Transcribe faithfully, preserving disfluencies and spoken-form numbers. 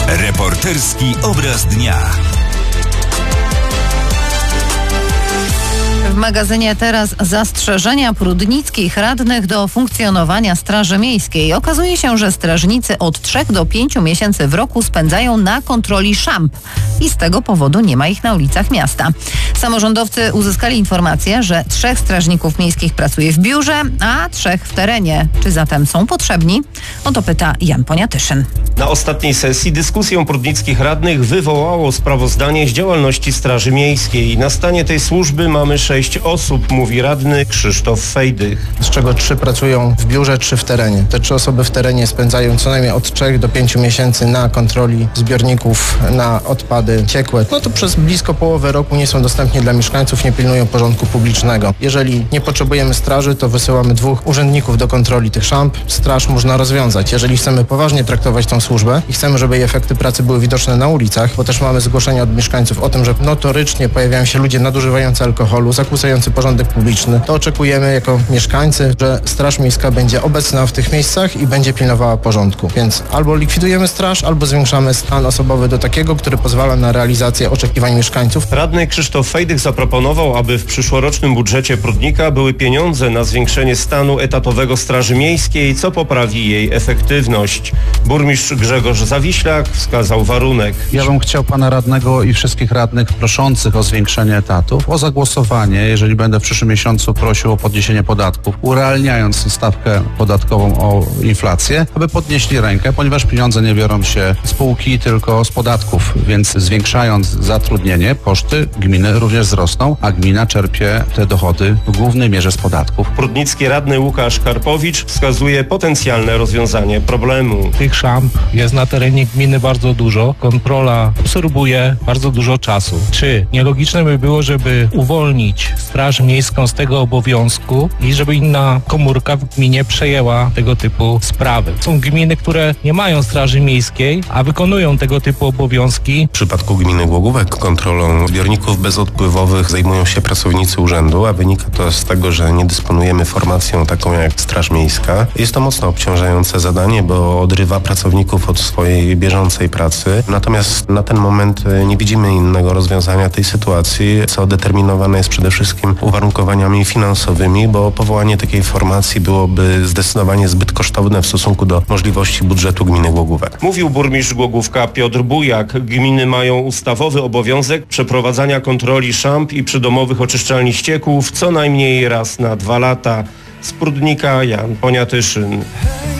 Reporterski obraz dnia. W magazynie teraz zastrzeżenia prudnickich radnych do funkcjonowania Straży Miejskiej. Okazuje się, że strażnicy od trzech do pięciu miesięcy w roku spędzają na kontroli szamp i z tego powodu nie ma ich na ulicach miasta. Samorządowcy uzyskali informację, że trzech strażników miejskich pracuje w biurze, a trzech w terenie. Czy zatem są potrzebni? O to pyta Jan Poniatyszyn. Na ostatniej sesji dyskusję prudnickich radnych wywołało sprawozdanie z działalności Straży Miejskiej. Na stanie tej służby mamy sześć osób, mówi radny Krzysztof Fejdych. Z czego trzy pracują w biurze, trzy w terenie. Te trzy osoby w terenie spędzają co najmniej od trzech do pięciu miesięcy na kontroli zbiorników na odpady ciekłe. No to przez blisko połowę roku nie są dostępni dla mieszkańców, nie pilnują porządku publicznego. Jeżeli nie potrzebujemy straży, to wysyłamy dwóch urzędników do kontroli tych szamp. Straż można rozwiązać. Jeżeli chcemy poważnie traktować tą służbę i chcemy, żeby jej efekty pracy były widoczne na ulicach, bo też mamy zgłoszenia od mieszkańców o tym, że notorycznie pojawiają się ludzie nadużywający alkoholu, zakłócający porządek publiczny, to oczekujemy jako mieszkańcy, że Straż Miejska będzie obecna w tych miejscach i będzie pilnowała porządku. Więc albo likwidujemy straż, albo zwiększamy stan osobowy do takiego, który pozwala na realizację oczekiwań mieszkańców. Radny Krzysztof Fejdych zaproponował, aby w przyszłorocznym budżecie Prudnika były pieniądze na zwiększenie stanu etatowego Straży Miejskiej, co poprawi jej efektywność. Burmistrz Grzegorz Zawiślak wskazał warunek. Ja bym chciał pana radnego i wszystkich radnych proszących o zwiększenie etatów, o zagłosowanie, jeżeli będę w przyszłym miesiącu prosił o podniesienie podatków, urealniając stawkę podatkową o inflację, aby podnieśli rękę, ponieważ pieniądze nie biorą się z spółki, tylko z podatków, więc zwiększając zatrudnienie, koszty gminy również wzrosną, a gmina czerpie te dochody w głównej mierze z podatków. Prudnicki radny Łukasz Karpowicz wskazuje potencjalne rozwiązanie problemu. Tych szamp jest na terenie gminy bardzo dużo. Kontrola absorbuje bardzo dużo czasu. Czy nielogiczne by było, żeby uwolnić Straż Miejską z tego obowiązku i żeby inna komórka w gminie przejęła tego typu sprawy? Są gminy, które nie mają Straży Miejskiej, a wykonują tego typu obowiązki. W przypadku gminy Głogówek kontrolą zbiorników bezodpływowych zajmują się pracownicy urzędu, a wynika to z tego, że nie dysponujemy formacją taką jak Straż Miejska. Jest to mocno obciążające zadanie, bo odrywa pracowników od swojej bieżącej pracy. Natomiast na ten moment nie widzimy innego rozwiązania tej sytuacji, co determinowane jest przede wszystkim uwarunkowaniami finansowymi, bo powołanie takiej formacji byłoby zdecydowanie zbyt kosztowne w stosunku do możliwości budżetu gminy Głogówek. Mówił burmistrz Głogówka Piotr Bujak. Gminy mają ustawowy obowiązek przeprowadzania kontroli szamp i przydomowych oczyszczalni ścieków co najmniej raz na dwa lata. Z Prudnika Jan Poniatyszyn.